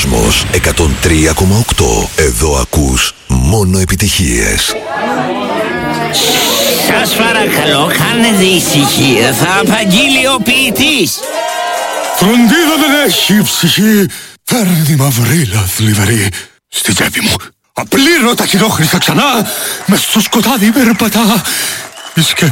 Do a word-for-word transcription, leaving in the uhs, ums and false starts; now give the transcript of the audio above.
Κόσμος εκατόν τρία κόμμα οκτώ. Εδώ ακούς μόνο επιτυχίες. Σας παρακαλώ, κάνετε ησυχία. Θα απαγγείλει ο ποιητής. Φροντίδα δεν έχει η ψυχή. Φέρνει μαυρίλα θλιβερή στη τσέπη μου. Απλήρωτα κοινόχρηστα ξανά. Μες στο σκοτάδι περπατά. Η